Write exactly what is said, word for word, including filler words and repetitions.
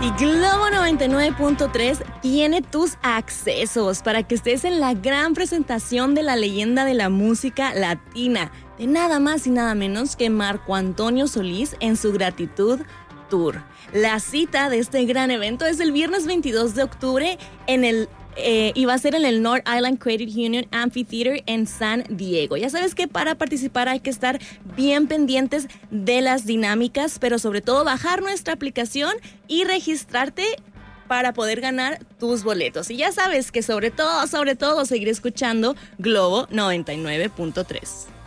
Y Globo noventa y nueve punto tres tiene tus accesos para que estés en la gran presentación de la leyenda de la música latina, de nada más y nada menos que Marco Antonio Solís en su Gratitud Tour. La cita de este gran evento es el viernes veintidós de octubre en el Eh, y va a ser en el North Island Credit Union Amphitheater en San Diego. Ya sabes que para participar hay que estar bien pendientes de las dinámicas, pero sobre todo bajar nuestra aplicación y registrarte para poder ganar tus boletos. Y ya sabes que sobre todo, sobre todo, seguir escuchando Globo noventa y nueve punto tres.